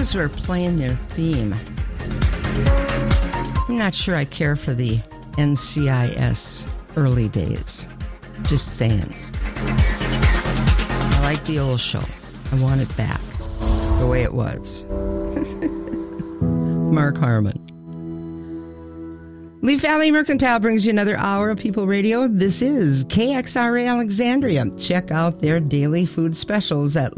Blues were playing their theme. I'm not sure I care for the NCIS early days. Just saying. I like the old show. I want it back the way it was. Mark Harmon. Leaf Valley Mercantile brings you another hour of People Radio. This is KXRA Alexandria. Check out their daily food specials at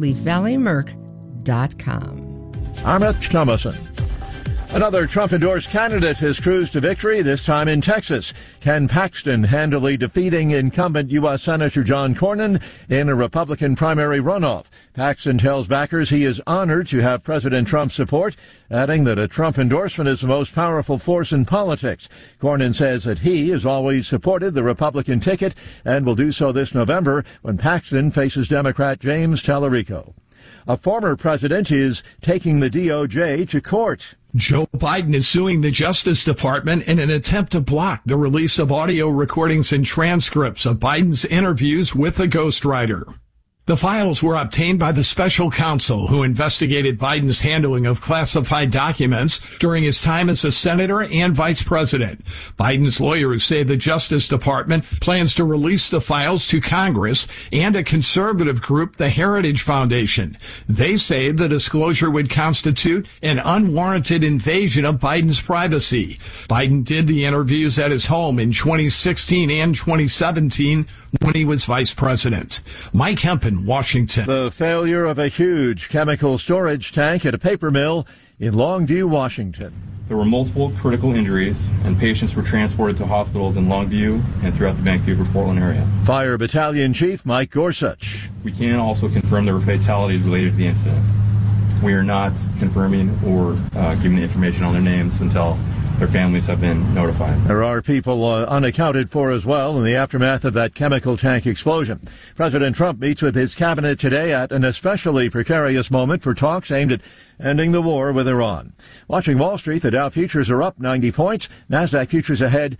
leafvalleymerc.com. I'm Rich Thomason. Another Trump-endorsed candidate has cruised to victory, this time in Texas. Ken Paxton handily defeating incumbent U.S. Senator John Cornyn in a Republican primary runoff. Paxton tells backers he is honored to have President Trump's support, adding that a Trump endorsement is the most powerful force in politics. Cornyn says that he has always supported the Republican ticket and will do so this November when Paxton faces Democrat James Tallarico. A former president is taking the DOJ to court. Joe Biden is suing the Justice Department in an attempt to block the release of audio recordings and transcripts of Biden's interviews with a ghostwriter. The files were obtained by the special counsel who investigated Biden's handling of classified documents during his time as a senator and vice president. Biden's lawyers say the Justice Department plans to release the files to Congress and a conservative group, the Heritage Foundation. They say the disclosure would constitute an unwarranted invasion of Biden's privacy. Biden did the interviews at his home in 2016 and 2017 when he was vice president. Mike Hempen, Washington. The failure of a huge chemical storage tank at a paper mill in Longview, Washington. There were multiple critical injuries, and patients were transported to hospitals in Longview and throughout the Vancouver-Portland area. Fire Battalion Chief Mike Gorsuch. We can also confirm there were fatalities related to the incident. We are not confirming or giving information on their names until their families have been notified. There are people unaccounted for as well in the aftermath of that chemical tank explosion. President Trump meets with his cabinet today at an especially precarious moment for talks aimed at ending the war with Iran. Watching Wall Street, the Dow futures are up 90 points. NASDAQ futures ahead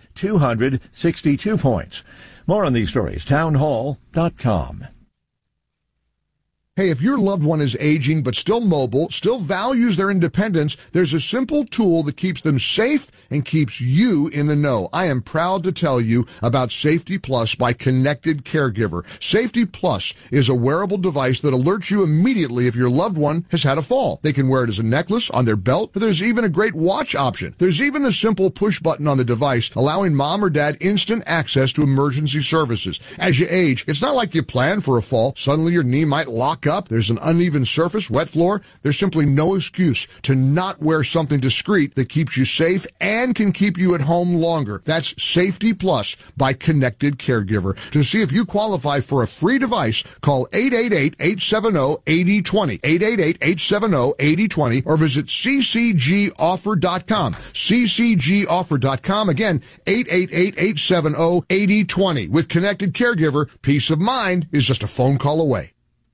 262 points. More on these stories, townhall.com. Hey, if your loved one is aging but still mobile, still values their independence, there's a simple tool that keeps them safe and keeps you in the know. I am proud to tell you about Safety Plus by Connected Caregiver. Safety Plus is a wearable device that alerts you immediately if your loved one has had a fall. They can wear it as a necklace, on their belt, but there's even a great watch option. There's even a simple push button on the device allowing mom or dad instant access to emergency services. As you age, it's not like you plan for a fall. Suddenly your knee might lock up. There's an uneven surface, wet floor. There's simply no excuse to not wear something discreet that keeps you safe and can keep you at home longer. That's Safety Plus by Connected Caregiver. To see if you qualify for a free device, call 888-870-8020, 888-870-8020, or visit ccgoffer.com, ccgoffer.com. Again, 888-870-8020. With Connected Caregiver, peace of mind is just a phone call away.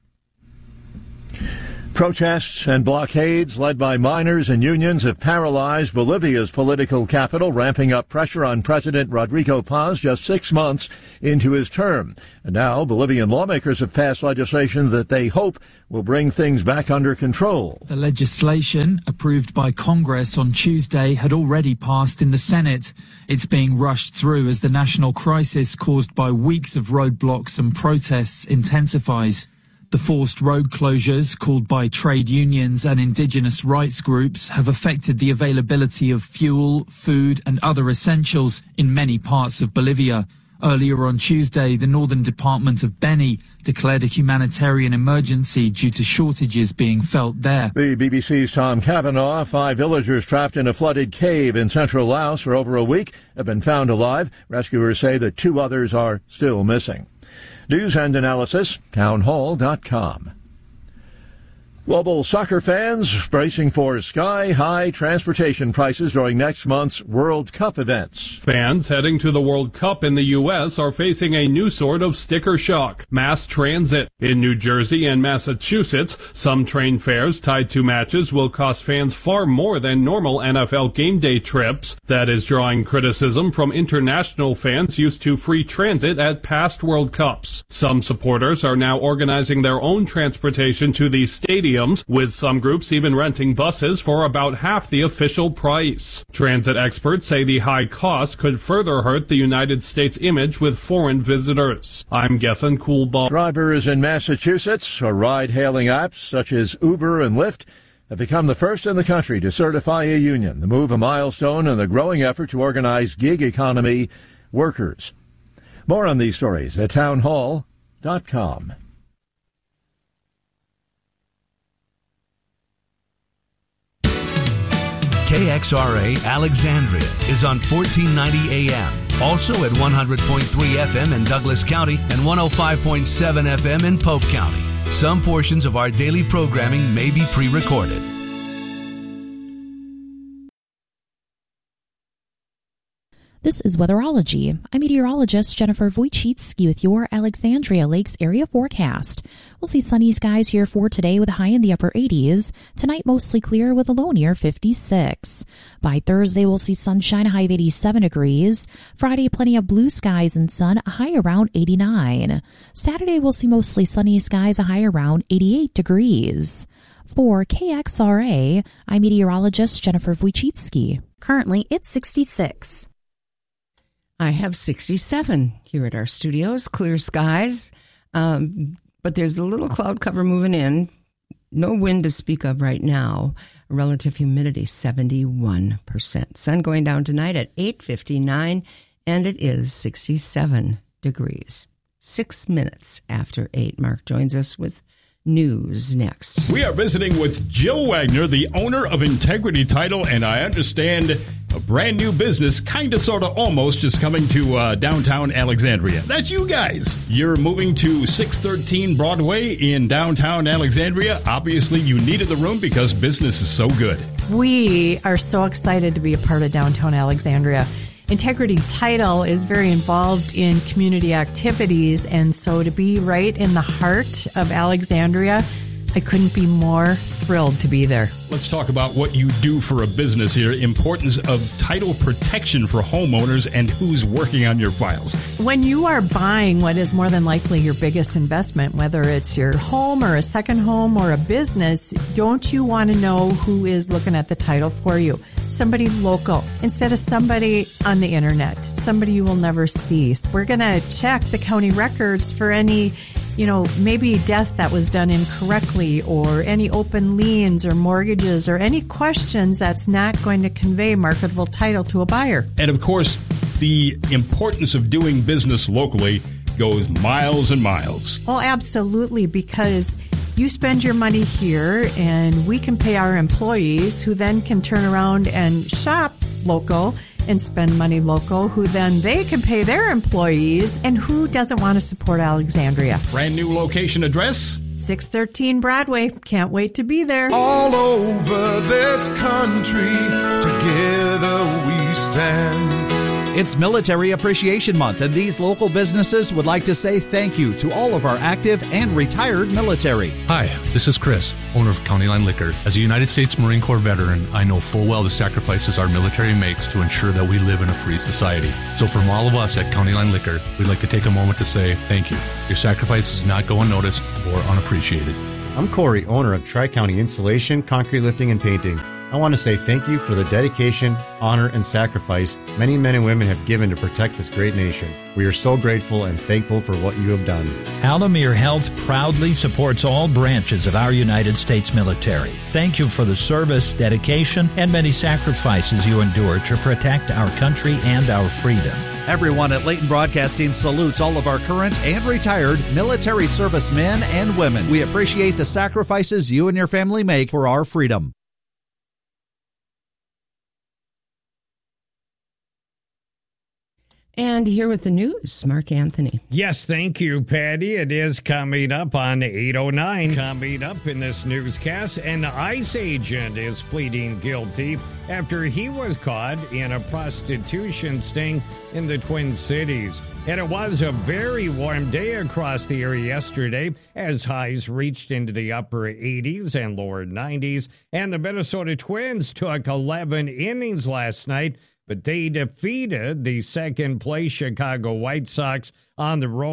Protests and blockades led by miners and unions have paralyzed Bolivia's political capital, ramping up pressure on President Rodrigo Paz just 6 months into his term. And now Bolivian lawmakers have passed legislation that they hope will bring things back under control. The legislation, approved by Congress on Tuesday, had already passed in the Senate. It's being rushed through as the national crisis caused by weeks of roadblocks and protests intensifies. The forced road closures, called by trade unions and indigenous rights groups, have affected the availability of fuel, food and other essentials in many parts of Bolivia. Earlier on Tuesday, the Northern Department of Beni declared a humanitarian emergency due to shortages being felt there. The BBC's Tom Cavanaugh. 5 villagers trapped in a flooded cave in central Laos for over a week have been found alive. Rescuers say that 2 others are still missing. News and analysis, townhall.com. Global soccer fans bracing for sky-high transportation prices during next month's World Cup events. Fans heading to the World Cup in the U.S. are facing a new sort of sticker shock, mass transit. In New Jersey and Massachusetts, some train fares tied to matches will cost fans far more than normal NFL game day trips. That is drawing criticism from international fans used to free transit at past World Cups. Some supporters are now organizing their own transportation to the stadium stadiums, with some groups even renting buses for about half the official price. Transit experts say the high cost could further hurt the United States image with foreign visitors. I'm Gethin Coolbaugh. Drivers in Massachusetts or ride-hailing apps such as Uber and Lyft have become the first in the country to certify a union. The move a milestone in the growing effort to organize gig economy workers. More on these stories at townhall.com. KXRA Alexandria is on 1490 AM. Also at 100.3 FM in Douglas County and 105.7 FM in Polk County. Some portions of our daily programming may be pre-recorded. This is Weatherology. I'm meteorologist Jennifer Wojcicki with your Alexandria Lakes area forecast. We'll see sunny skies here for today with a high in the upper 80s. Tonight, mostly clear with a low near 56. By Thursday, we'll see sunshine, a high of 87 degrees. Friday, plenty of blue skies and sun, a high around 89. Saturday, we'll see mostly sunny skies, a high around 88 degrees. For KXRA, I'm meteorologist Jennifer Wojcicki. Currently, it's 66. I have 67 here at our studios, clear skies, but there's a little cloud cover moving in. No wind to speak of right now. Relative humidity, 71%. Sun going down tonight at 8:59, and it is 67 degrees. 6 minutes after 8. Mark joins us with news next. We are visiting with Jill Wagner, the owner of Integrity Title, and I understand a brand new business, kind of, sort of, almost, is coming to downtown Alexandria. That's you guys. You're moving to 613 Broadway in downtown Alexandria. Obviously, you needed the room because business is so good. We are so excited to be a part of downtown Alexandria. Integrity Title is very involved in community activities, and so to be right in the heart of Alexandria, I couldn't be more thrilled to be there. Let's talk about what you do for a business here, importance of title protection for homeowners, and who's working on your files. When you are buying what is more than likely your biggest investment, whether it's your home or a second home or a business, don't you want to know who is looking at the title for you? Somebody local instead of somebody on the internet, somebody you will never see. So we're going to check the county records for any, maybe death that was done incorrectly, or any open liens or mortgages, or any questions that's not going to convey marketable title to a buyer. And of course, the importance of doing business locally goes miles and miles. Oh, absolutely, because you spend your money here and we can pay our employees, who then can turn around and shop local and spend money local, who then they can pay their employees, and who doesn't want to support Alexandria? Brand new location address? 613 Broadway. Can't wait to be there. All over this country, together we stand. It's Military Appreciation Month, and these local businesses would like to say thank you to all of our active and retired military. Hi, this is Chris, owner of County Line Liquor. As a United States Marine Corps veteran, I know full well the sacrifices our military makes to ensure that we live in a free society. So from all of us at County Line Liquor, we'd like to take a moment to say thank you. Your sacrifices not go unnoticed or unappreciated. I'm Corey, owner of Tri-County Insulation, Concrete Lifting, and Painting. I want to say thank you for the dedication, honor, and sacrifice many men and women have given to protect this great nation. We are so grateful and thankful for what you have done. Alamere Health proudly supports all branches of our United States military. Thank you for the service, dedication, and many sacrifices you endure to protect our country and our freedom. Everyone at Leighton Broadcasting salutes all of our current and retired military servicemen and women. We appreciate the sacrifices you and your family make for our freedom. And here with the news, Mark Anthony. Yes, thank you, Patty. It is coming up on 8:09. Coming up in this newscast, an ICE agent is pleading guilty after he was caught in a prostitution sting in the Twin Cities. And it was a very warm day across the area yesterday as highs reached into the upper 80s and lower 90s. And the Minnesota Twins took 11 innings last night, but they defeated the second-place Chicago White Sox on the road.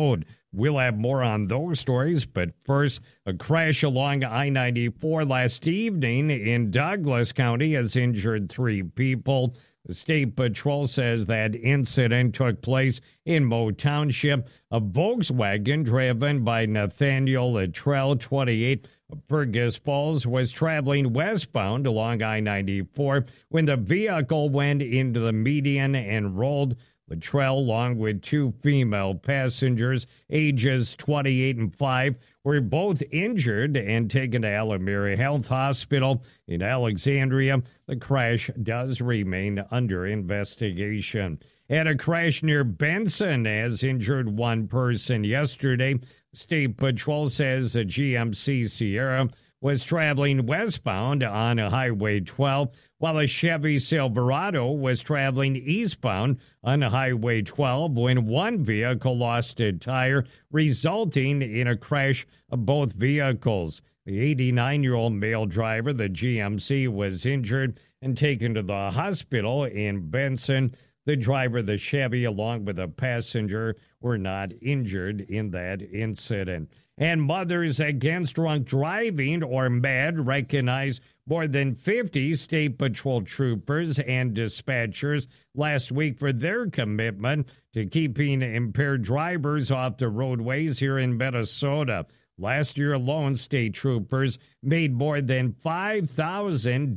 We'll have more on those stories, but first, a crash along I-94 last evening in Douglas County has injured 3 people. The State Patrol says that incident took place in Moe Township. A Volkswagen driven by Nathaniel Luttrell, 28, of Fergus Falls, was traveling westbound along I-94 when the vehicle went into the median and rolled. Luttrell, along with 2 female passengers, ages 28 and 5, were both injured and taken to Alameda Health Hospital in Alexandria. The crash does remain under investigation. And a crash near Benson has injured 1 person yesterday. State Patrol says a GMC Sierra was traveling westbound on Highway 12, while a Chevy Silverado was traveling eastbound on Highway 12 when one vehicle lost a tire, resulting in a crash of both vehicles. The 89-year-old male driver, the GMC, was injured and taken to the hospital in Benson. The driver of the Chevy, along with a passenger, were not injured in that incident. And Mothers Against Drunk Driving, or MADD, recognized more than 50 State Patrol troopers and dispatchers last week for their commitment to keeping impaired drivers off the roadways here in Minnesota. Last year alone, state troopers made more than 5,000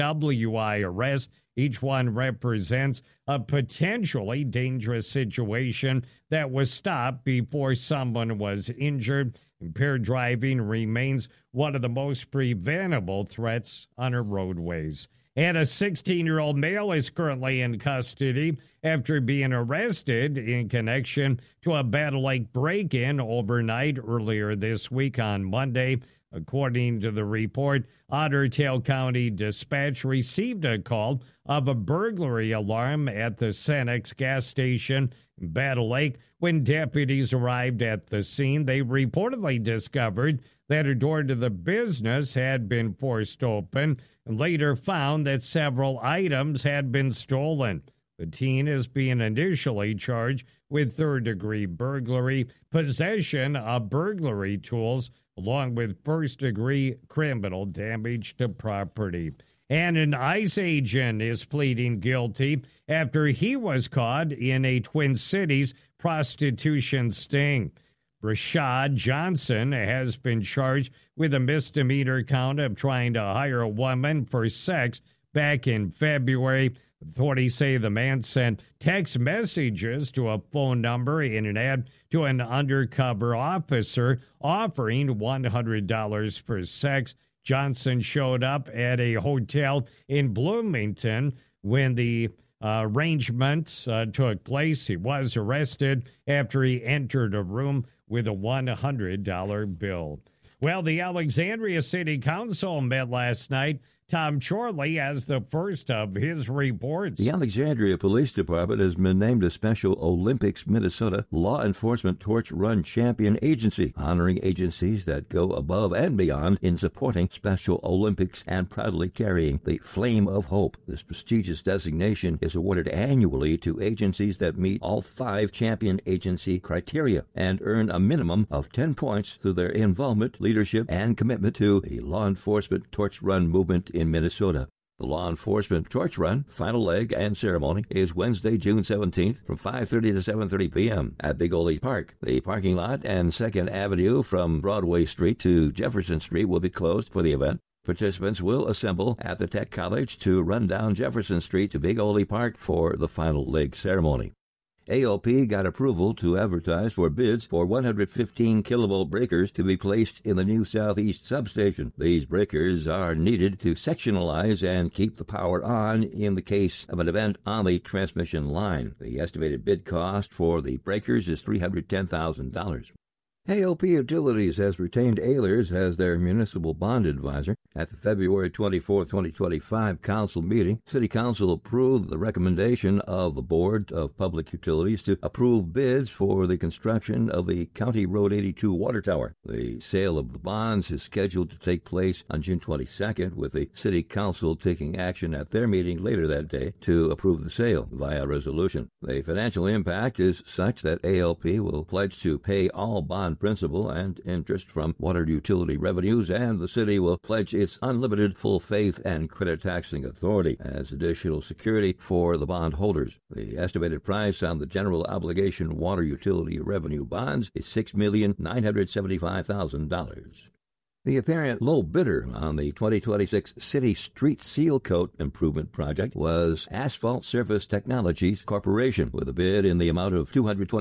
DWI arrests. Each one represents a potentially dangerous situation that was stopped before someone was injured. Impaired driving remains one of the most preventable threats on our roadways. And a 16-year-old male is currently in custody after being arrested in connection to a Battle Lake break-in overnight earlier this week on Monday. According to the report, Otter Tail County Dispatch received a call of a burglary alarm at the Cenex gas station in Battle Lake. When deputies arrived at the scene, they reportedly discovered that a door to the business had been forced open and later found that several items had been stolen. The teen is being initially charged with third-degree burglary, possession of burglary tools, along with first-degree criminal damage to property. And an ICE agent is pleading guilty after he was caught in a Twin Cities prostitution sting. Brashad Johnson has been charged with a misdemeanor count of trying to hire a woman for sex back in February. Authorities say the man sent text messages to a phone number in an ad to an undercover officer offering $100 for sex. Johnson showed up at a hotel in Bloomington when the arrangement took place. He was arrested after he entered a room with a $100 bill. Well, the Alexandria City Council met last night. Tom Chorley has the first of his reports. The Alexandria Police Department has been named a Special Olympics Minnesota Law Enforcement Torch Run Champion Agency, honoring agencies that go above and beyond in supporting Special Olympics and proudly carrying the flame of hope. This prestigious designation is awarded annually to agencies that meet all 5 champion agency criteria and earn a minimum of 10 points through their involvement, leadership, and commitment to the law enforcement torch run movement in Minnesota. The Law Enforcement Torch Run final leg and ceremony is Wednesday, June 17th from 5:30 to 7:30 p.m. at Big Ole Park. The parking lot and 2nd Avenue from Broadway Street to Jefferson Street will be closed for the event. Participants will assemble at the Tech College to run down Jefferson Street to Big Ole Park for the final leg ceremony. AOP got approval to advertise for bids for 115 kilovolt breakers to be placed in the new Southeast substation. These breakers are needed to sectionalize and keep the power on in the case of an event on the transmission line. The estimated bid cost for the breakers is $310,000. ALP Utilities has retained Ehlers as their municipal bond advisor. At the February 24, 2025 council meeting, City Council approved the recommendation of the Board of Public Utilities to approve bids for the construction of the County Road 82 water tower. The sale of the bonds is scheduled to take place on June 22nd, with the City Council taking action at their meeting later that day to approve the sale via resolution. The financial impact is such that ALP will pledge to pay all bond principal and interest from water utility revenues, and the city will pledge its unlimited full faith and credit taxing authority as additional security for the bond holders. The estimated price on the general obligation water utility revenue bonds is $6,975,000. The apparent low bidder on the 2026 City Street Seal Coat Improvement Project was Asphalt Surface Technologies Corporation, with a bid in the amount of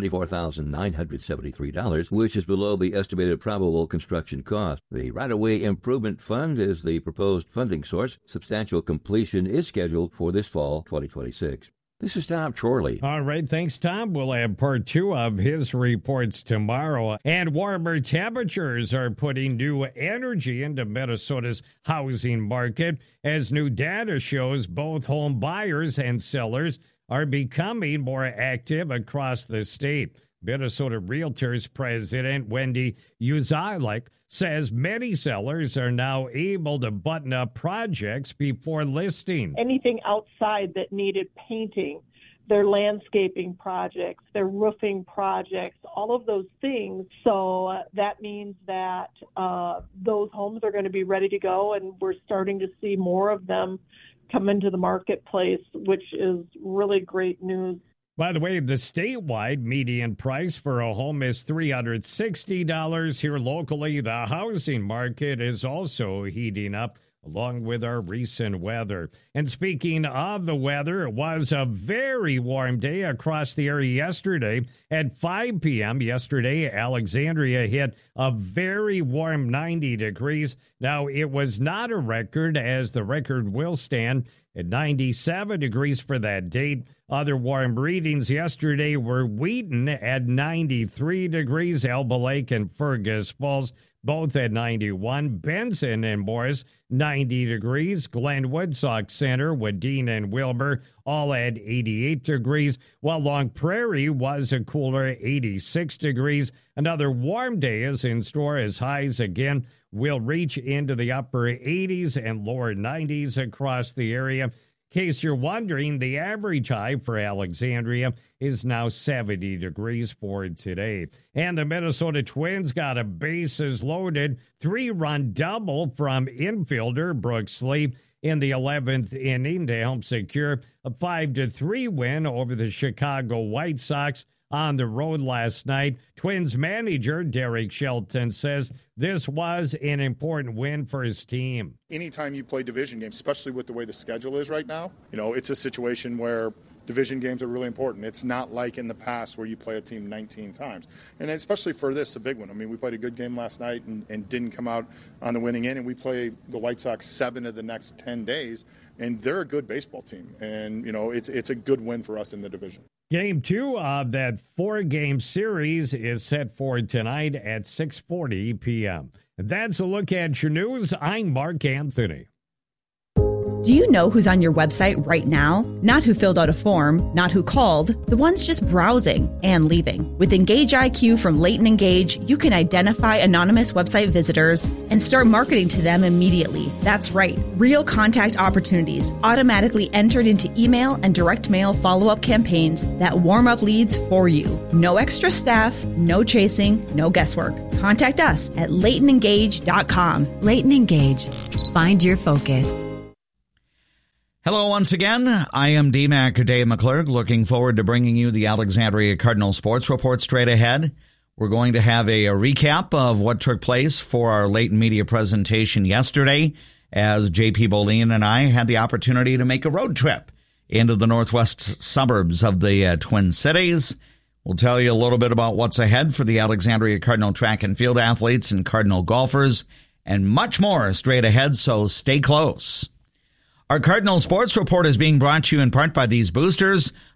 $224,973, which is below the estimated probable construction cost. The Right-of-Way Improvement Fund is the proposed funding source. Substantial completion is scheduled for this fall 2026. This is Tom Chorley. All right, thanks, Tom. We'll have part 2 of his reports tomorrow. And warmer temperatures are putting new energy into Minnesota's housing market, as new data shows both home buyers and sellers are becoming more active across the state. Minnesota Realtors President Wendy Uzalik says many sellers are now able to button up projects before listing. Anything outside that needed painting, their landscaping projects, their roofing projects, all of those things. So that means that those homes are going to be ready to go, and we're starting to see more of them come into the marketplace, which is really great news. By the way, the statewide median price for a home is $360. Here locally, the housing market is also heating up, along with our recent weather. And speaking of the weather, it was a very warm day across the area yesterday. At 5 p.m. yesterday, Alexandria hit a very warm 90 degrees. Now, it was not a record, as the record will stand at 97 degrees for that date. Other warm readings yesterday were Wheaton at 93 degrees, Elba Lake and Fergus Falls both at 91, Benson and Morris 90 degrees, Glenwood, Sauk Center, Wadena and Wilbur all at 88 degrees, while Long Prairie was a cooler 86 degrees. Another warm day is in store, as highs again will reach into the upper 80s and lower 90s across the area. In case you're wondering, the average high for Alexandria is now 70 degrees for today. And the Minnesota Twins got a bases-loaded 3-run double from infielder Brooks Lee in the 11th inning to help secure a 5-3 win over the Chicago White Sox on the road last night. Twins manager Derek Shelton says this was an important win for his team. Anytime you play division games, especially with the way the schedule is right now, it's a situation where division games are really important. It's not like in the past where you play a team 19 times. And especially for this, a big one. I mean, we played a good game last night and didn't come out on the winning end, and we play the White Sox 7 of the next 10 days, and they're a good baseball team. And, it's a good win for us in the division. Game 2 of that 4-game series is set for tonight at 6:40 p.m. That's a look at your news. I'm Mark Anthony. Do you know who's on your website right now? Not who filled out a form, not who called, the ones just browsing and leaving. With Engage IQ from Leighton Engage, you can identify anonymous website visitors and start marketing to them immediately. That's right, real contact opportunities automatically entered into email and direct mail follow-up campaigns that warm up leads for you. No extra staff, no chasing, no guesswork. Contact us at LeightonEngage.com. Leighton Engage. Find your focus. Hello once again. I am DMAC Dave McClurg, looking forward to bringing you the Alexandria Cardinal Sports Report straight ahead. We're going to have a recap of what took place for our Leighton media presentation yesterday, as J.P. Boleen and I had the opportunity to make a road trip into the northwest suburbs of the Twin Cities. We'll tell you a little bit about what's ahead for the Alexandria Cardinal track and field athletes and Cardinal golfers, and much more straight ahead, so stay close. Our Cardinal Sports Report is being brought to you in part by these boosters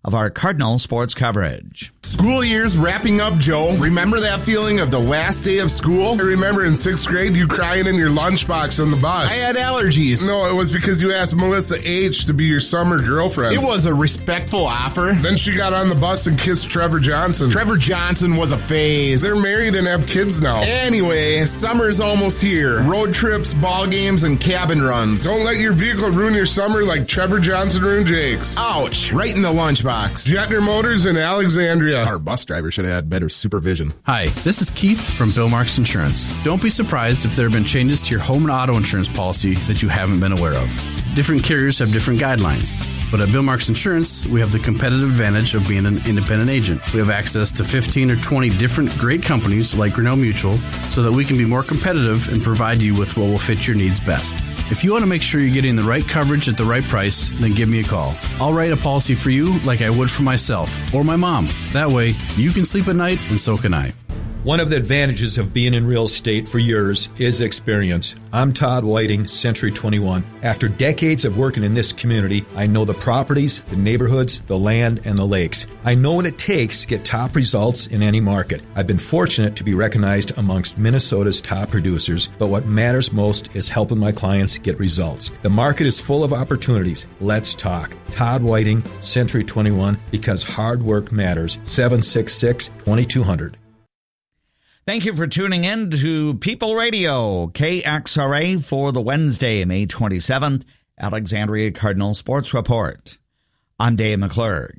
of our Cardinal sports coverage. School year's wrapping up, Joe. Remember that feeling of the last day of school? I remember in 6th grade you crying in your lunchbox on the bus. I had allergies. No, it was because you asked Melissa H. to be your summer girlfriend. It was a respectful offer. Then she got on the bus and kissed Trevor Johnson. Trevor Johnson was a phase. They're married and have kids now. Anyway, summer's almost here. Road trips, ball games, and cabin runs. Don't let your vehicle ruin your summer like Trevor Johnson ruined Jake's. Ouch. Right in the lunchbox. Jetner Motors in Alexandria. Our bus driver should have had better supervision. Hi, this is Keith from Bill Marks Insurance. Don't be surprised if there have been changes to your home and auto insurance policy that you haven't been aware of. Different carriers have different guidelines. But at Bill Marks Insurance, we have the competitive advantage of being an independent agent. We have access to 15 or 20 different great companies like Grinnell Mutual so that we can be more competitive and provide you with what will fit your needs best. If you want to make sure you're getting the right coverage at the right price, then give me a call. I'll write a policy for you like I would for myself or my mom. That way, you can sleep at night and so can I. One of the advantages of being in real estate for years is experience. I'm Todd Whiting, Century 21. After decades of working in this community, I know the properties, the neighborhoods, the land, and the lakes. I know what it takes to get top results in any market. I've been fortunate to be recognized amongst Minnesota's top producers, but what matters most is helping my clients get results. The market is full of opportunities. Let's talk. Todd Whiting, Century 21, because hard work matters. 766-2200. Thank you for tuning in to People Radio, KXRA, for the Wednesday, May 27th, Alexandria Cardinal Sports Report. I'm Dave McClurg.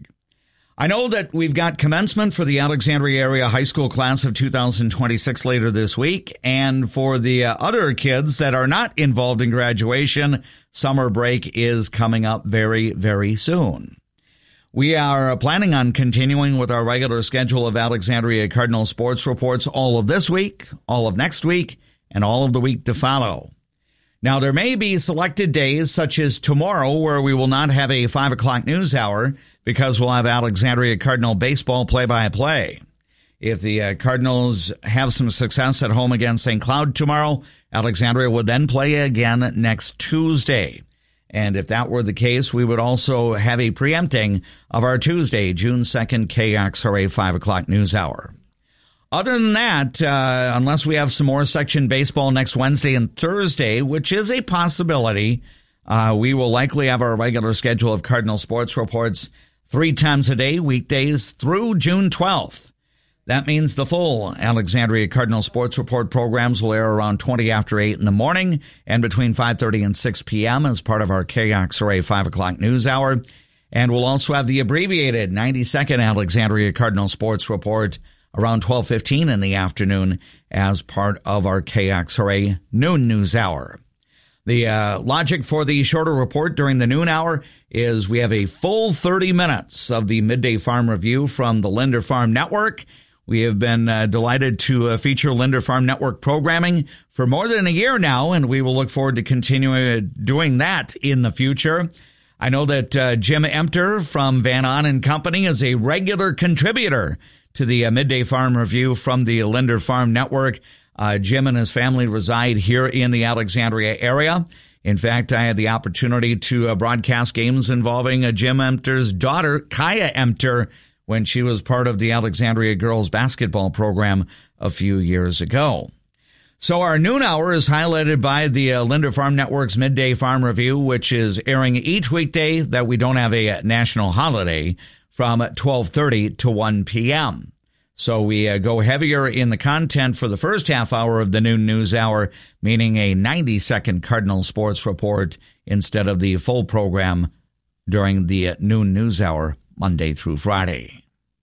I know that we've got commencement for the Alexandria area high school class of 2026 later this week, and for the other kids that are not involved in graduation, summer break is coming up very, very soon. We are planning on continuing with our regular schedule of Alexandria Cardinal sports reports all of this week, all of next week, and all of the week to follow. Now, there may be selected days, such as tomorrow, where we will not have a 5 o'clock news hour because we'll have Alexandria Cardinal baseball play-by-play. If the Cardinals have some success at home against St. Cloud tomorrow, Alexandria would then play again next Tuesday. And if that were the case, we would also have a preempting of our Tuesday, June 2nd, KXRA 5 o'clock news hour. Other than that, unless we have some more section baseball next Wednesday and Thursday, which is a possibility, we will likely have our regular schedule of Cardinal sports reports 3 times a day, weekdays through June 12th. That means the full Alexandria Cardinal Sports Report programs will air around 20 after 8 in the morning and between 5:30 and 6 p.m. as part of our KXRA 5 o'clock news hour. And we'll also have the abbreviated 90-second Alexandria Cardinal Sports Report around 12:15 in the afternoon as part of our KXRA noon news hour. The logic for the shorter report during the noon hour is we have a full 30 minutes of the Midday Farm Review from the Linder Farm Network. We have been delighted to feature Linder Farm Network programming for more than a year now, and we will look forward to continuing doing that in the future. I know that Jim Emter from Van On & Company is a regular contributor to the Midday Farm Review from the Linder Farm Network. Jim and his family reside here in the Alexandria area. In fact, I had the opportunity to broadcast games involving Jim Emter's daughter, Kaya Emter, when she was part of the Alexandria girls basketball program a few years ago. So our noon hour is highlighted by the Linder Farm Network's Midday Farm Review, which is airing each weekday that we don't have a national holiday from 12:30 to 1 p.m. So we go heavier in the content for the first half hour of the noon news hour, meaning a 90-second Cardinal Sports Report instead of the full program during the noon news hour, Monday through Friday.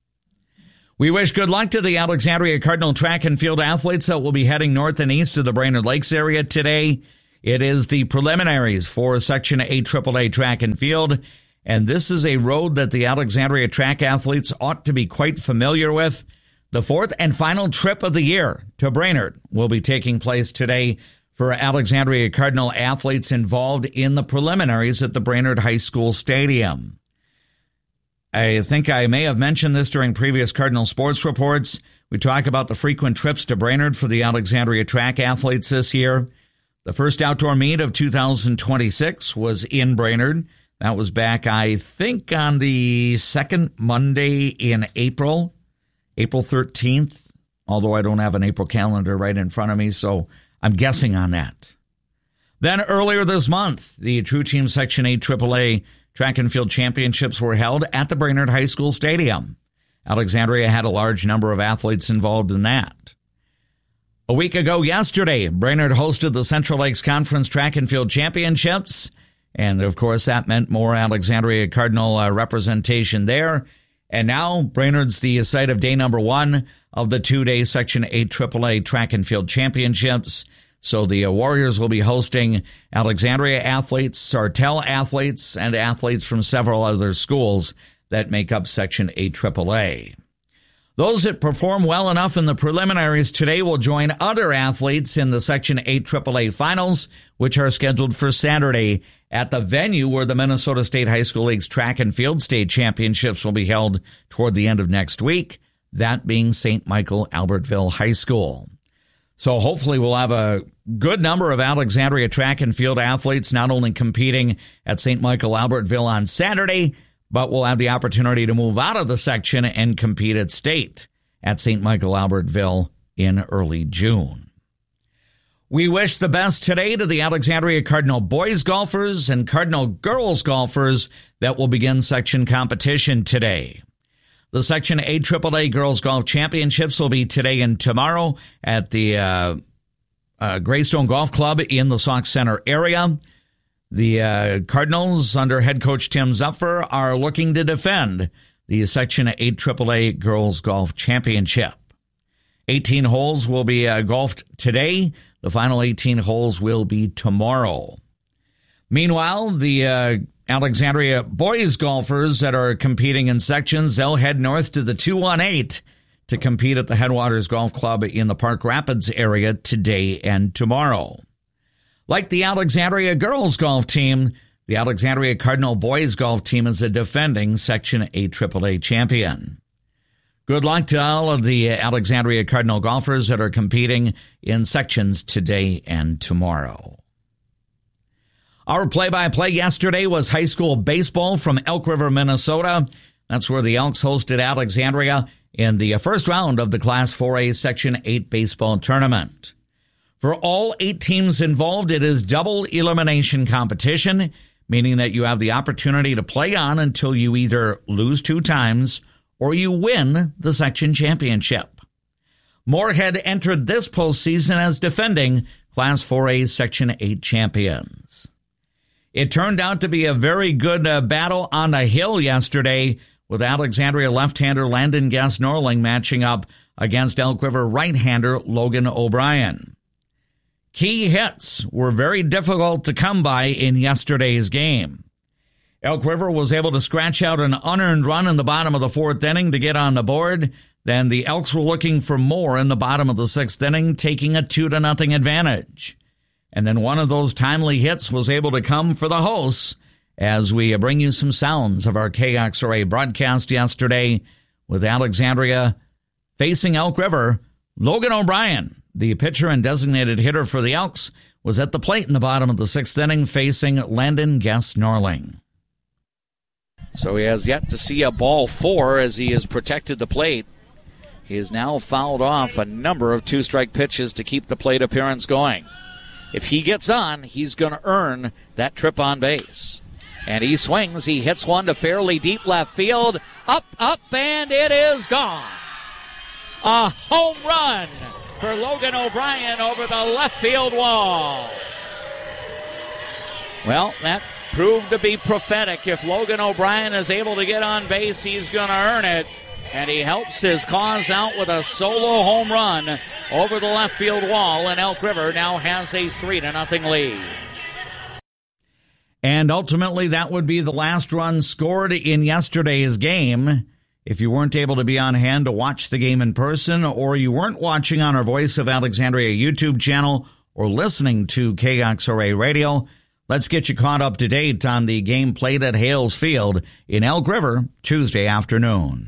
We wish good luck to the Alexandria Cardinal track and field athletes that will be heading north and east of the Brainerd Lakes area today. It is the preliminaries for Section AAA track and field, and this is a road that the Alexandria track athletes ought to be quite familiar with. The fourth and final trip of the year to Brainerd will be taking place today for Alexandria Cardinal athletes involved in the preliminaries at the Brainerd High School Stadium. I think I may have mentioned this during previous Cardinal sports reports. We talk about the frequent trips to Brainerd for the Alexandria track athletes this year. The first outdoor meet of 2026 was in Brainerd. That was back, I think, on the second Monday in April 13th, although I don't have an April calendar right in front of me, so I'm guessing on that. Then earlier this month, the True Team Section 8 AAA Track and Field Championships were held at the Brainerd High School Stadium. Alexandria had a large number of athletes involved in that. A week ago yesterday, Brainerd hosted the Central Lakes Conference Track and Field Championships, and of course that meant more Alexandria Cardinal representation there. And now Brainerd's the site of day number 1 of the 2-day Section 8 AAA Track and Field Championships. So the Warriors will be hosting Alexandria athletes, Sartell athletes, and athletes from several other schools that make up Section 8 AAA. Those that perform well enough in the preliminaries today will join other athletes in the Section 8 AAA finals, which are scheduled for Saturday at the venue where the Minnesota State High School League's Track and Field State Championships will be held toward the end of next week, that being St. Michael Albertville High School. So hopefully we'll have a good number of Alexandria track and field athletes not only competing at St. Michael Albertville on Saturday, but we'll have the opportunity to move out of the section and compete at state at St. Michael Albertville in early June. We wish the best today to the Alexandria Cardinal boys golfers and Cardinal girls golfers that will begin section competition today. The Section 8 AAA Girls Golf Championships will be today and tomorrow at the Greystone Golf Club in the Sauk Center area. The Cardinals, under head coach Tim Zupfer, are looking to defend the Section 8 AAA Girls Golf Championship. 18 holes will be golfed today. The final 18 holes will be tomorrow. Meanwhile, the Alexandria boys golfers that are competing in sections, they'll head north to the 218 to compete at the Headwaters Golf Club in the Park Rapids area today and tomorrow. Like the Alexandria girls golf team, the Alexandria Cardinal boys golf team is a defending Section 8 AAA champion. Good luck to all of the Alexandria Cardinal golfers that are competing in sections today and tomorrow. Our play-by-play yesterday was high school baseball from Elk River, Minnesota. That's where the Elks hosted Alexandria in the first round of the Class 4A Section 8 baseball tournament. For all 8 teams involved, it is double elimination competition, meaning that you have the opportunity to play on until you either lose 2 times or you win the section championship. Moorhead entered this postseason as defending Class 4A Section 8 champions. It turned out to be a very good battle on the hill yesterday, with Alexandria left-hander Landon Gass-Norling matching up against Elk River right-hander Logan O'Brien. Key hits were very difficult to come by in yesterday's game. Elk River was able to scratch out an unearned run in the bottom of the 4th inning to get on the board. Then the Elks were looking for more in the bottom of the 6th inning, taking a 2-0 advantage. And then one of those timely hits was able to come for the hosts as we bring you some sounds of our KXRA broadcast yesterday with Alexandria facing Elk River. Logan O'Brien, the pitcher and designated hitter for the Elks, was at the plate in the bottom of the 6th inning facing Landon Gass-Norling. So he has yet to see a ball 4 as he has protected the plate. He has now fouled off a number of 2-strike pitches to keep the plate appearance going. If he gets on, he's going to earn that trip on base. And he swings. He hits one to fairly deep left field. Up, and it is gone. A home run for Logan O'Brien over the left field wall. Well, that proved to be prophetic. If Logan O'Brien is able to get on base, he's going to earn it. And he helps his cause out with a solo home run over the left field wall, and Elk River now has a 3-0 lead. And ultimately, that would be the last run scored in yesterday's game. If you weren't able to be on hand to watch the game in person, or you weren't watching on our Voice of Alexandria YouTube channel or listening to KXRA Radio, let's get you caught up to date on the game played at Hales Field in Elk River Tuesday afternoon.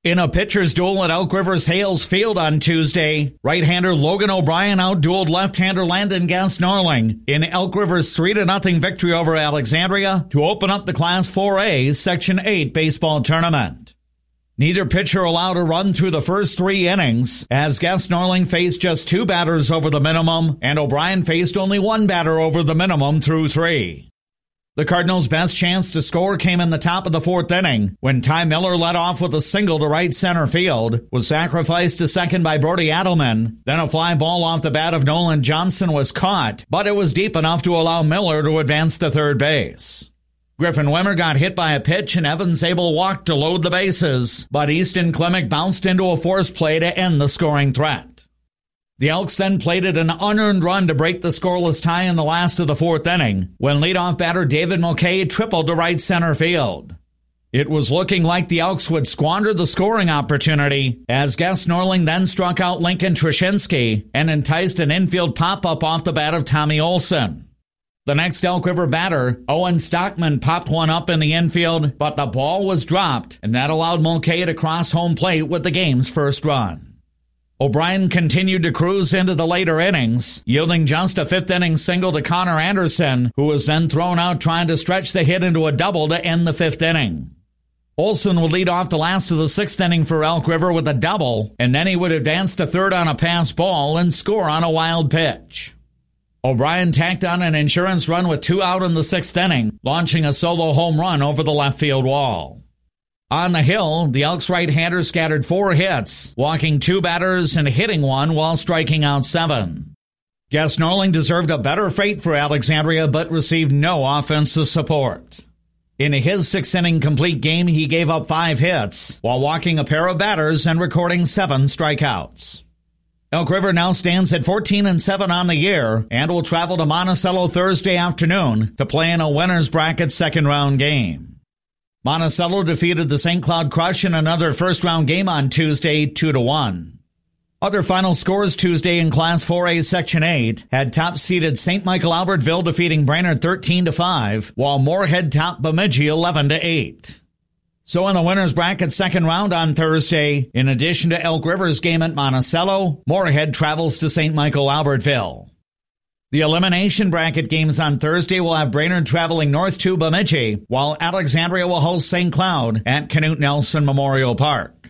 In a pitcher's duel at Elk River's Hales Field on Tuesday, right-hander Logan O'Brien outdueled left-hander Landon Gasnorling in Elk River's 3-0 victory over Alexandria to open up the Class 4A Section 8 baseball tournament. Neither pitcher allowed a run through the first 3 innings, as Gasnorling faced just 2 batters over the minimum, and O'Brien faced only 1 batter over the minimum through 3. The Cardinals' best chance to score came in the top of the 4th inning when Ty Miller led off with a single to right center field, was sacrificed to second by Brody Adelman. Then a fly ball off the bat of Nolan Johnson was caught, but it was deep enough to allow Miller to advance to third base. Griffin Wimmer got hit by a pitch and Evans Abel walked to load the bases, but Easton Klemick bounced into a force play to end the scoring threat. The Elks then plated an unearned run to break the scoreless tie in the last of the 4th inning when leadoff batter David Mulcahy tripled to right center field. It was looking like the Elks would squander the scoring opportunity as Gasnorling then struck out Lincoln Trushinsky and enticed an infield pop-up off the bat of Tommy Olson. The next Elk River batter, Owen Stockman, popped one up in the infield, but the ball was dropped, and that allowed Mulcahy to cross home plate with the game's first run. O'Brien continued to cruise into the later innings, yielding just a 5th-inning single to Connor Anderson, who was then thrown out trying to stretch the hit into a double to end the 5th inning. Olson would lead off the last of the 6th inning for Elk River with a double, and then he would advance to third on a pass ball and score on a wild pitch. O'Brien tacked on an insurance run with 2 out in the 6th inning, launching a solo home run over the left field wall. On the hill, the Elks right-hander scattered 4 hits, walking 2 batters and hitting 1 while striking out 7. Gasnorling deserved a better fate for Alexandria, but received no offensive support. In his 6th-inning complete game, he gave up 5 hits, while walking a pair of batters and recording 7 strikeouts. Elk River now stands at 14-7 on the year and will travel to Monticello Thursday afternoon to play in a winner's bracket second-round game. Monticello defeated the St. Cloud Crush in another first-round game on Tuesday, 2-1. Other final scores Tuesday in Class 4A Section 8 had top-seeded St. Michael Albertville defeating Brainerd 13-5, while Moorhead topped Bemidji 11-8. So in the winner's bracket second round on Thursday, in addition to Elk River's game at Monticello, Moorhead travels to St. Michael Albertville. The elimination bracket games on Thursday will have Brainerd traveling north to Bemidji, while Alexandria will host St. Cloud at Canute Nelson Memorial Park.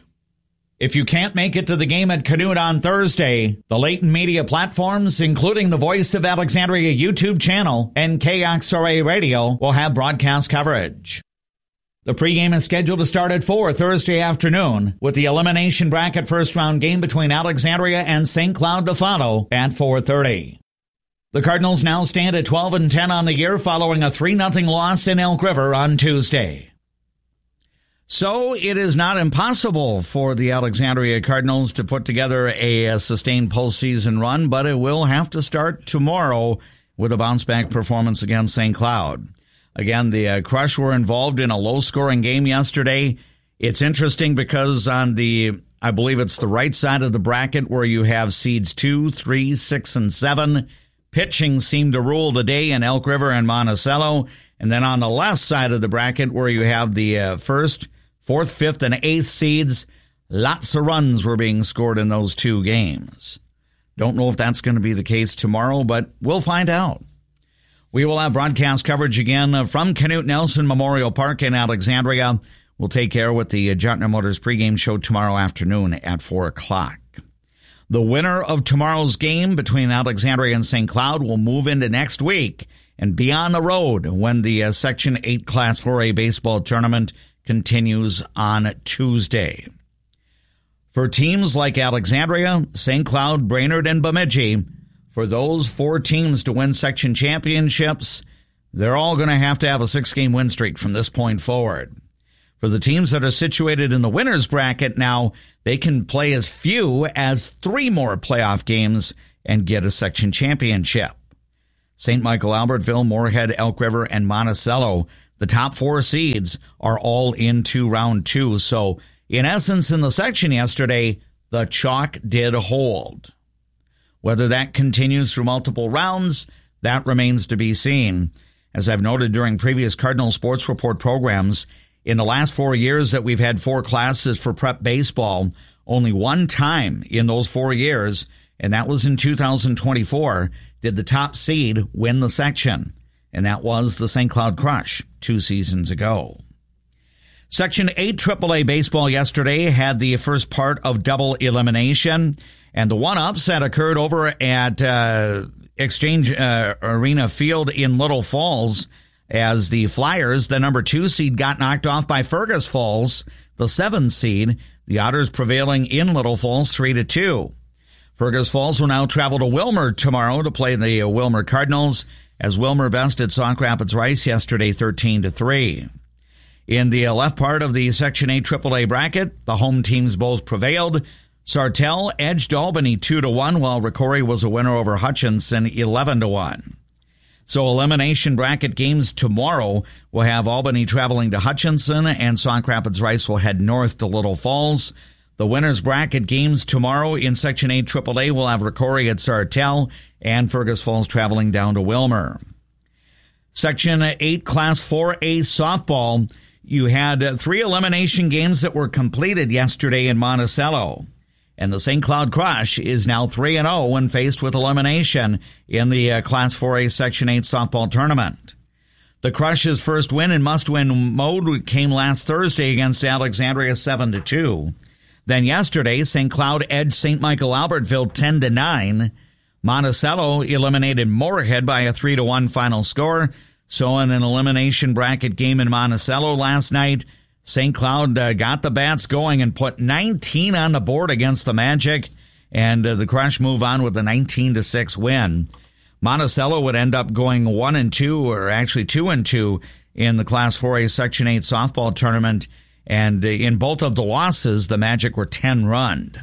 If you can't make it to the game at Canute on Thursday, the Layton media platforms, including the Voice of Alexandria YouTube channel and KXRA Radio, will have broadcast coverage. The pregame is scheduled to start at 4 Thursday afternoon, with the elimination bracket first-round game between Alexandria and St. Cloud to follow at 4:30. The Cardinals now stand at 12-10 on the year following a 3-0 loss in Elk River on Tuesday. So it is not impossible for the Alexandria Cardinals to put together a sustained postseason run, but it will have to start tomorrow with a bounce-back performance against St. Cloud. Again, the Crush were involved in a low-scoring game yesterday. It's interesting because on I believe it's the right side of the bracket where you have seeds 2, 3, 6, and 7, pitching seemed to rule the day in Elk River and Monticello. And then on the left side of the bracket where you have the first, 4th, 5th, and 8th seeds, lots of runs were being scored in those 2 games. Don't know if that's going to be the case tomorrow, but we'll find out. We will have broadcast coverage again from Canute Nelson Memorial Park in Alexandria. We'll take care with the Jontner Motors pregame show tomorrow afternoon at 4 o'clock. The winner of tomorrow's game between Alexandria and St. Cloud will move into next week and be on the road when the Section 8 Class 4A baseball tournament continues on Tuesday. For teams like Alexandria, St. Cloud, Brainerd, and Bemidji, for those 4 teams to win section championships, they're all going to have a 6-game win streak from this point forward. For the teams that are situated in the winner's bracket now, they can play as few as 3 more playoff games and get a section championship. St. Michael, Albertville, Moorhead, Elk River, and Monticello, the top 4 seeds, are all into round 2. So, in essence, in the section yesterday, the chalk did hold. Whether that continues through multiple rounds, that remains to be seen. As I've noted during previous Cardinal Sports Report programs, In the last 4 years that we've had 4 classes for prep baseball, only one time in those 4 years, and that was in 2024, did the top seed win the section. And that was the St. Cloud Crush 2 seasons ago. Section 8 AAA baseball yesterday had the first part of double elimination, and the one upset occurred over at Exchange Arena Field in Little Falls as the Flyers, the number 2 seed, got knocked off by Fergus Falls, the 7 seed. The Otters prevailing in Little Falls 3-2. Fergus Falls will now travel to Willmar tomorrow to play the Willmar Cardinals, as Willmar bested Sauk Rapids Rice yesterday 13-3. In the left part of the Section 8 AAA bracket, the home teams both prevailed. Sartell edged Albany 2-1, while Ricori was a winner over Hutchinson 11-1. So elimination bracket games tomorrow will have Albany traveling to Hutchinson, and Sauk Rapids Rice will head north to Little Falls. The winners bracket games tomorrow in Section 8 AAA will have Ricori at Sartell and Fergus Falls traveling down to Willmar. Section 8 Class 4A softball, you had 3 elimination games that were completed yesterday in Monticello. And the St. Cloud Crush is now 3-0 when faced with elimination in the Class 4A Section 8 softball tournament. The Crush's first win in must-win mode came last Thursday against Alexandria 7-2. Then yesterday, St. Cloud edged St. Michael Albertville 10-9. Monticello eliminated Moorhead by a 3-1 final score. So in an elimination bracket game in Monticello last night, St. Cloud got the bats going and put 19 on the board against the Magic, and the Crush move on with a 19-6 win. Monticello would end up going 1-2, or actually 2-2, in the Class 4A Section 8 softball tournament, and in both of the losses, the Magic were 10-run.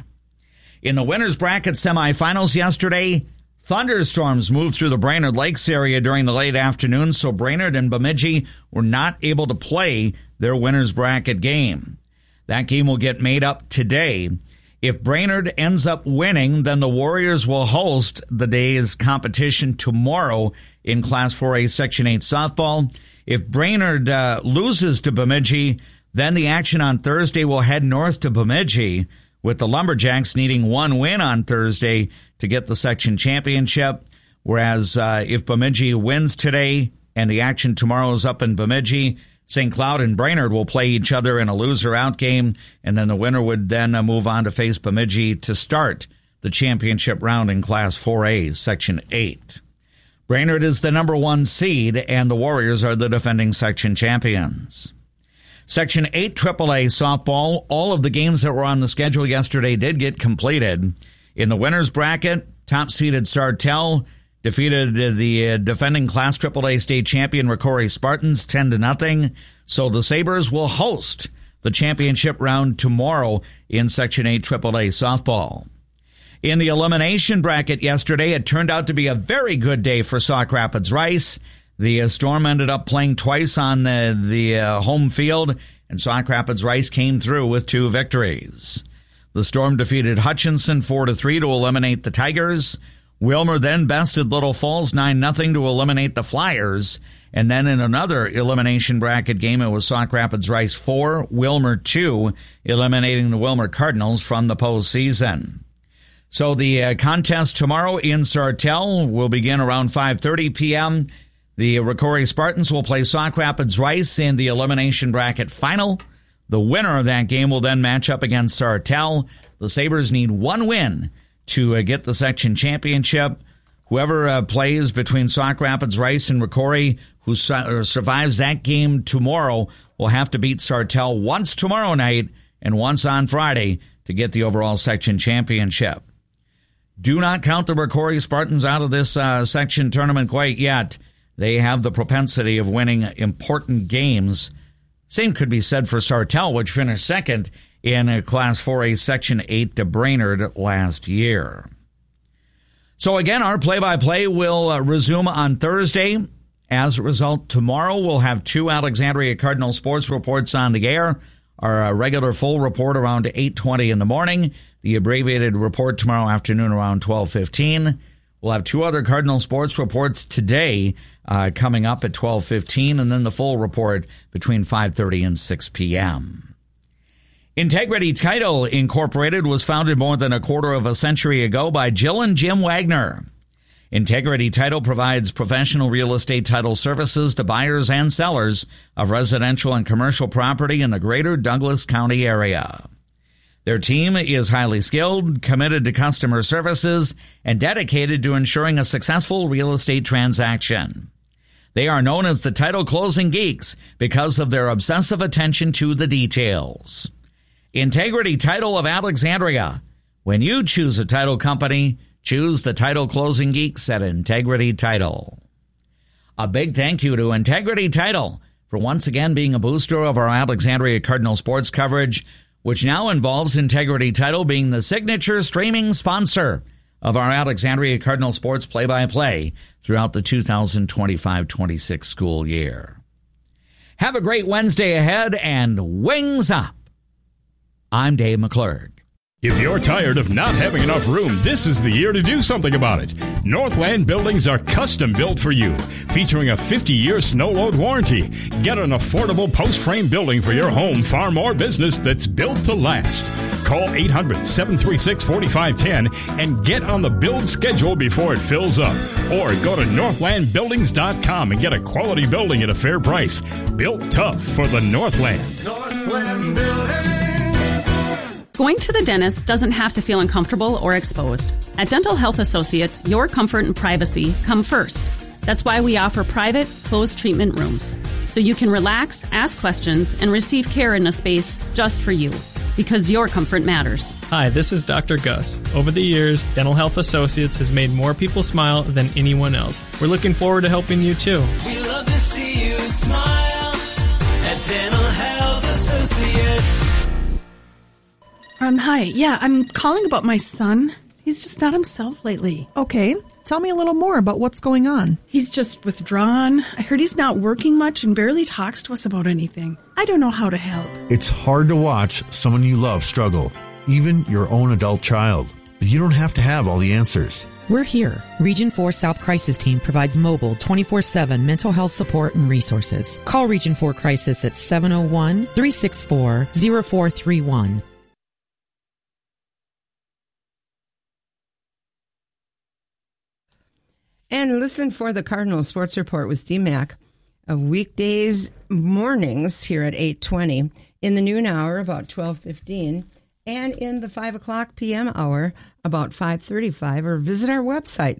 In the winners bracket semifinals yesterday, thunderstorms moved through the Brainerd Lakes area during the late afternoon, so Brainerd and Bemidji were not able to play their winners bracket game. That game will get made up today. If Brainerd ends up winning, then the Warriors will host the day's competition tomorrow in Class 4A Section 8 softball. If Brainerd loses to Bemidji, then the action on Thursday will head north to Bemidji, with the Lumberjacks needing one win on Thursday to get the section championship. Whereas if Bemidji wins today and the action tomorrow is up in Bemidji, St. Cloud and Brainerd will play each other in a loser-out game, and then the winner would then move on to face Bemidji to start the championship round in Class 4A, Section 8. Brainerd is the number 1 seed, and the Warriors are the defending section champions. Section 8 AAA softball, all of the games that were on the schedule yesterday did get completed. In the winners bracket, top-seeded Sartell defeated the defending Class AAA state champion Ricori Spartans 10-0. So the Sabres will host the championship round tomorrow in Section 8 AAA softball. In the elimination bracket yesterday, it turned out to be a very good day for Sauk Rapids Rice. The Storm ended up playing twice on the home field, and Sauk Rapids Rice came through with 2 victories. The Storm defeated Hutchinson 4-3 to eliminate the Tigers. Willmar then bested Little Falls 9-0 to eliminate the Flyers. And then in another elimination bracket game, it was Sauk Rapids Rice 4, Willmar 2, eliminating the Willmar Cardinals from the postseason. So the contest tomorrow in Sartell will begin around 5:30 p.m. The Ricori Spartans will play Sauk Rapids Rice in the elimination bracket final. The winner of that game will then match up against Sartell. The Sabres need one win to get the section championship. Whoever plays between Sauk Rapids Rice and Ricori, who survives that game tomorrow, will have to beat Sartell once tomorrow night and once on Friday to get the overall section championship. Do not count the Ricori Spartans out of this section tournament quite yet. They have the propensity of winning important games. Same could be said for Sartell, which finished second in Class 4A Section 8 to Brainerd last year. So again, our play-by-play will resume on Thursday. As a result, tomorrow we'll have 2 Alexandria Cardinal sports reports on the air. Our regular full report around 8:20 in the morning. The abbreviated report tomorrow afternoon around 12:15. We'll have 2 other Cardinal Sports reports today coming up at 12:15, and then the full report between 5:30 and 6 p.m. Integrity Title Incorporated was founded more than a quarter of a century ago by Jill and Jim Wagner. Integrity Title provides professional real estate title services to buyers and sellers of residential and commercial property in the greater Douglas County area. Their team is highly skilled, committed to customer services, and dedicated to ensuring a successful real estate transaction. They are known as the Title Closing Geeks because of their obsessive attention to the details. Integrity Title of Alexandria. When you choose a title company, choose the Title Closing Geeks at Integrity Title. A big thank you to Integrity Title for once again being a booster of our Alexandria Cardinal sports coverage, which now involves Integrity Title being the signature streaming sponsor of our Alexandria Cardinal sports play-by-play throughout the 2025-26 school year. Have a great Wednesday ahead, and wings up. I'm Dave McClurg. If you're tired of not having enough room, this is the year to do something about it. Northland buildings are custom built for you, featuring a 50-year snow load warranty. Get an affordable post-frame building for your home, farm, or business that's built to last. Call 800-736-4510 and get on the build schedule before it fills up. Or go to northlandbuildings.com and get a quality building at a fair price. Built tough for the Northland. Northland Building. Going to the dentist doesn't have to feel uncomfortable or exposed. At Dental Health Associates, your comfort and privacy come first. That's why we offer private, closed treatment rooms, so you can relax, ask questions, and receive care in a space just for you, because your comfort matters. Hi, this is Dr. Gus. Over the years, Dental Health Associates has made more people smile than anyone else. We're looking forward to helping you, too. We love to see you smile at Dental Health Associates. Hi. Yeah, I'm calling about my son. He's just not himself lately. Okay. Tell me a little more about what's going on. He's just withdrawn. I heard he's not working much and barely talks to us about anything. I don't know how to help. It's hard to watch someone you love struggle, even your own adult child. But you don't have to have all the answers. We're here. Region 4 South Crisis Team provides mobile 24/7 mental health support and resources. Call Region 4 Crisis at 701-364-0431. And listen for the Cardinal Sports Report with DMAC weekdays mornings here at 8:20, in the noon hour about 12:15, and in the 5 o'clock p.m. hour about 5:35, or visit our website,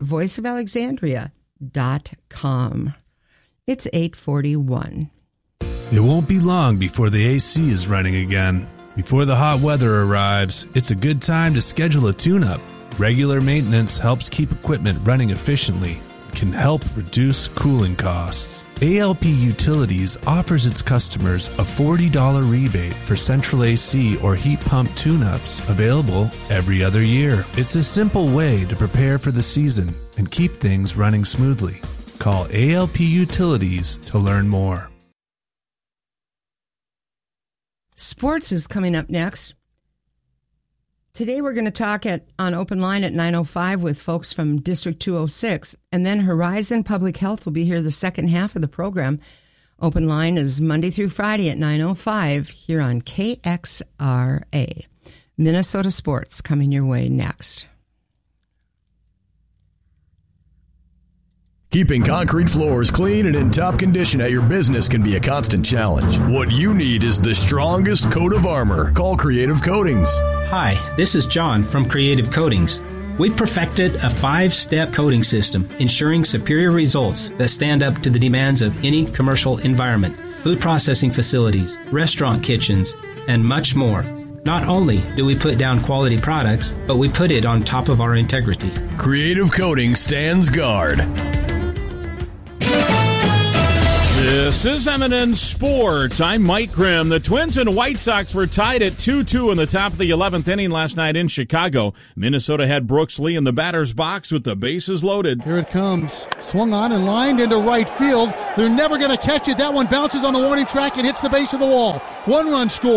voiceofalexandria.com. It's 8:41. It won't be long before the AC is running again. Before the hot weather arrives, it's a good time to schedule a tune-up. Regular maintenance helps keep equipment running efficiently and can help reduce cooling costs. ALP Utilities offers its customers a $40 rebate for central AC or heat pump tune-ups, available every other year. It's a simple way to prepare for the season and keep things running smoothly. Call ALP Utilities to learn more. Sports is coming up next. Today we're going to talk on Open Line at 9:05 with folks from District 206, and then Horizon Public Health will be here the second half of the program. Open Line is Monday through Friday at 9:05 here on KXRA. Minnesota Sports coming your way next. Keeping concrete floors clean and in top condition at your business can be a constant challenge. What you need is the strongest coat of armor. Call Creative Coatings. Hi, this is John from Creative Coatings. We perfected a 5-step coating system, ensuring superior results that stand up to the demands of any commercial environment, food processing facilities, restaurant kitchens, and much more. Not only do we put down quality products, but we put it on top of our integrity. Creative Coating stands guard. This is M&N Sports. I'm Mike Grimm. The Twins and White Sox were tied at 2-2 in the top of the 11th inning last night in Chicago. Minnesota had Brooks Lee in the batter's box with the bases loaded. Here it comes. Swung on and lined into right field. They're never going to catch it. That one bounces on the warning track and hits the base of the wall. 1 run scores.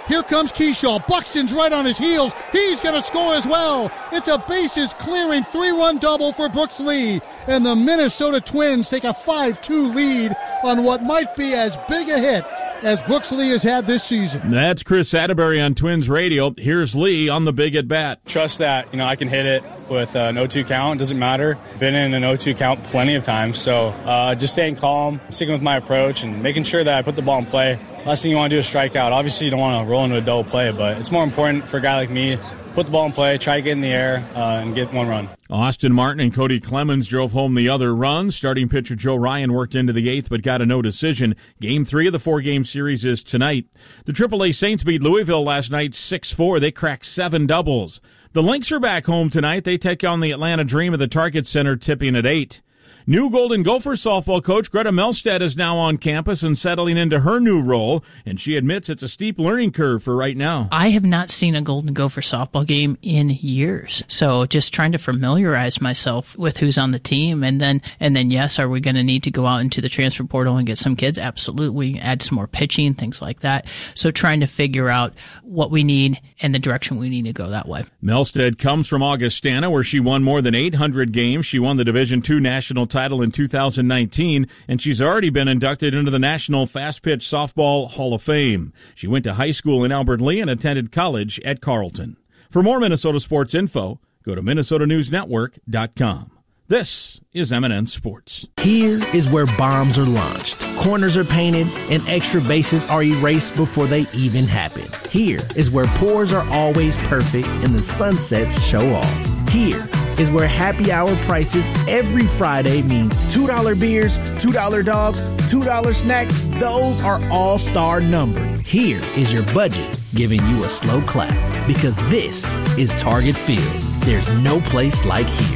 Here comes Keyshaw. Buxton's right on his heels. He's going to score as well. It's a bases-clearing 3-run double for Brooks Lee. And the Minnesota Twins take a 5-2 lead on what might be as big a hit as Brooks Lee has had this season. That's Chris Atterbury on Twins Radio. Here's Lee on the big at-bat. Trust that, I can hit it with an 0-2 count. Doesn't matter. Been in an 0-2 count plenty of times. So just staying calm, sticking with my approach, and making sure that I put the ball in play. Last thing you want to do is strike out. Obviously, you don't want to roll into a double play, but it's more important for a guy like me put the ball in play, try to get in the air, and get one run. Austin Martin and Cody Clemens drove home the other run. Starting pitcher Joe Ryan worked into the eighth but got a no decision. Game 3 of the 4-game series is tonight. The AAA Saints beat Louisville last night 6-4. They cracked 7 doubles. The Lynx are back home tonight. They take on the Atlanta Dream at the Target Center, tipping at 8. New Golden Gopher softball coach Greta Melstead is now on campus and settling into her new role, and she admits it's a steep learning curve for right now. I have not seen a Golden Gopher softball game in years, so just trying to familiarize myself with who's on the team, and then yes, are we going to need to go out into the transfer portal and get some kids? Absolutely, add some more pitching, things like that. So trying to figure out what we need and the direction we need to go that way. Melstead comes from Augustana, where she won more than 800 games. She won the Division II national title in 2019, and she's already been inducted into the National Fast Pitch Softball Hall of Fame. She went to high school in Albert Lea and attended college at Carleton. For more Minnesota sports info, go to MinnesotaNewsNetwork.com. This is MNN Sports. Here is where bombs are launched, corners are painted, and extra bases are erased before they even happen. Here is where pours are always perfect and the sunsets show off. Here is where happy hour prices every Friday mean $2 beers, $2 dogs, $2 snacks. Those are all-star numbered. Here is your budget giving you a slow clap, because this is Target Field. There's no place like here.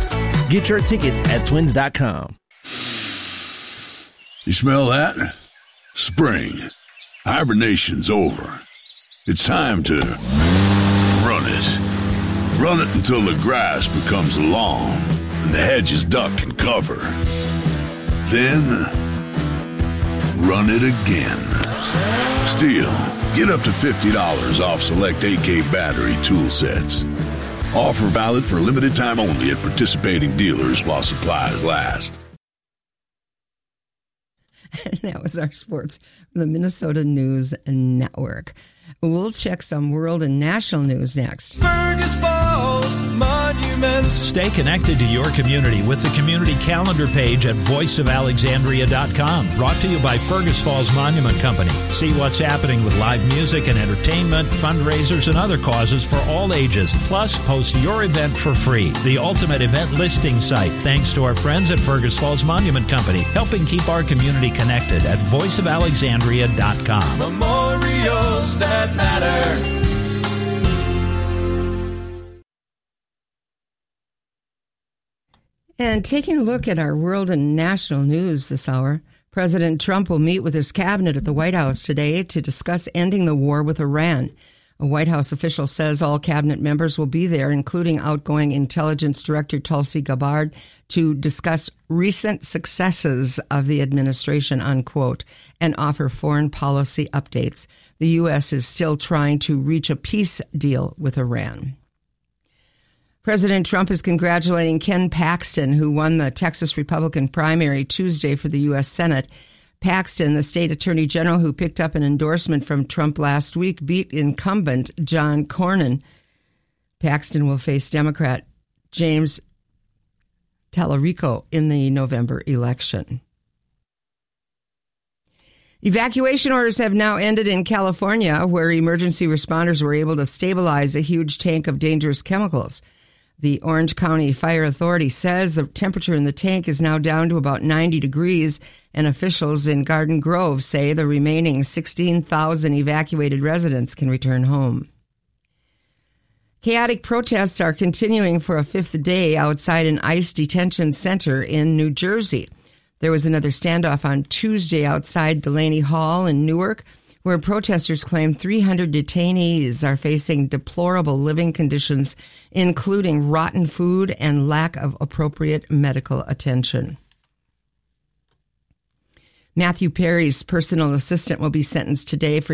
Get your tickets at twins.com. You smell that? Spring. Hibernation's over. It's time to run it. Run it until the grass becomes long and the hedges duck and cover. Then run it again. Stihl, get up to $50 off select AK battery tool sets. Offer valid for limited time only at participating dealers while supplies last. And that was our sports from the Minnesota News Network. We'll check some world and national news next. Fergus Falls Monuments. Stay connected to your community with the community calendar page at voiceofalexandria.com. Brought to you by Fergus Falls Monument Company. See what's happening with live music and entertainment, fundraisers, and other causes for all ages. Plus, host your event for free. The ultimate event listing site, thanks to our friends at Fergus Falls Monument Company, helping keep our community connected at voiceofalexandria.com. Memorials that matter. And taking a look at our world and national news this hour, President Trump will meet with his cabinet at the White House today to discuss ending the war with Iran. A White House official says all cabinet members will be there, including outgoing intelligence director Tulsi Gabbard, to discuss recent successes of the administration, unquote, and offer foreign policy updates. The U.S. is still trying to reach a peace deal with Iran. President Trump is congratulating Ken Paxton, who won the Texas Republican primary Tuesday for the U.S. Senate. Paxton, the state attorney general who picked up an endorsement from Trump last week, beat incumbent John Cornyn. Paxton will face Democrat James Tallarico in the November election. Evacuation orders have now ended in California, where emergency responders were able to stabilize a huge tank of dangerous chemicals. The Orange County Fire Authority says the temperature in the tank is now down to about 90 degrees, and officials in Garden Grove say the remaining 16,000 evacuated residents can return home. Chaotic protests are continuing for a fifth day outside an ICE detention center in New Jersey. There was another standoff on Tuesday outside Delaney Hall in Newark, where protesters claim 300 detainees are facing deplorable living conditions, including rotten food and lack of appropriate medical attention. Matthew Perry's personal assistant will be sentenced today for